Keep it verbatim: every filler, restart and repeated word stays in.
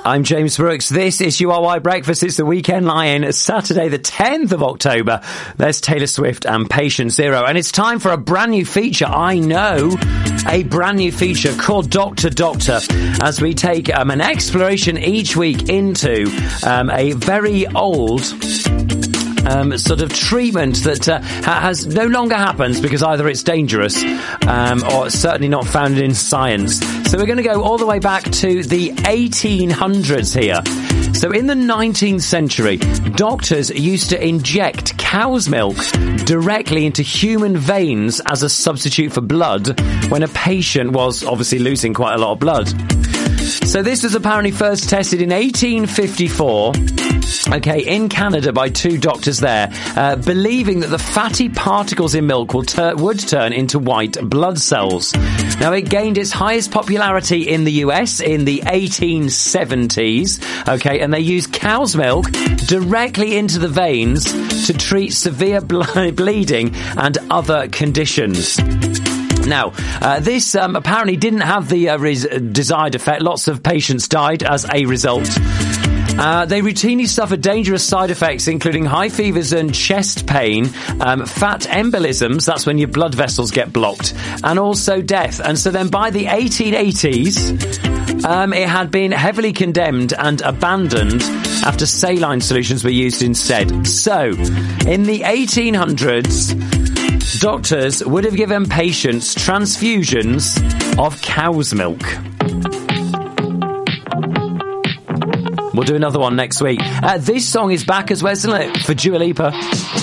I'm James Brooks. This is U R Y Breakfast. It's the Weekend Lion. Saturday, the tenth of October. There's Taylor Swift and Patient Zero. And it's time for a brand new feature. I know. A brand new feature called Doctor Doctor, as we take um, an exploration each week into um, a very old Um, sort of treatment that uh, ha- has no longer happens because either it's dangerous um, or it's certainly not founded in science. So we're going to go all the way back to the eighteen hundreds here. So in the nineteenth century, doctors used to inject cow's milk directly into human veins as a substitute for blood when a patient was obviously losing quite a lot of blood. So this was apparently first tested in eighteen fifty-four, okay, in Canada by two doctors there, uh, believing that the fatty particles in milk will tur- would turn into white blood cells. Now, it gained its highest popularity in the U S in the eighteen seventies, okay, and they used cow's milk directly into the veins to treat severe ble- bleeding and other conditions. Now, uh, this um, apparently didn't have the uh, res- desired effect. Lots of patients died as a result. Uh, they routinely suffered dangerous side effects, including high fevers and chest pain, um, fat embolisms, that's when your blood vessels get blocked, and also death. And so then by the eighteen eighties, um, it had been heavily condemned and abandoned after saline solutions were used instead. So, in the eighteen hundreds... doctors would have given patients transfusions of cow's milk. We'll do another one next week. Uh, this song is back as well, isn't it? For Dua Lipa.